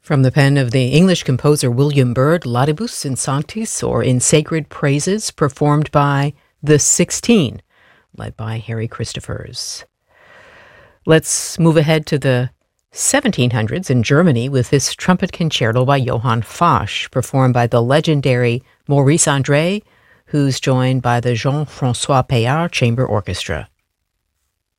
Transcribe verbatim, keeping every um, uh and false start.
From the pen of the English composer William Byrd, Laudibus in Sanctis, or In Sacred Praises, performed by The Sixteen, led by Harry Christophers. Let's move ahead to the seventeen hundreds in Germany with this trumpet concerto by Johann Fasch, performed by the legendary Maurice André, who's joined by the Jean-François Paillard Chamber Orchestra.